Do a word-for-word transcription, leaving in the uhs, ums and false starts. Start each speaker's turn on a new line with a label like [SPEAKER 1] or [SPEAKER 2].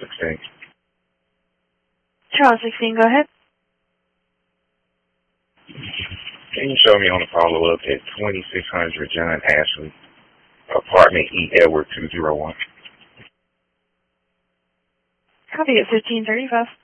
[SPEAKER 1] sixteen.
[SPEAKER 2] Channel sixteen, go ahead.
[SPEAKER 1] Can you show me on the follow-up at twenty-six hundred John Ashley, apartment E. Edward two zero one?
[SPEAKER 2] Copy at fifteen thirty-five.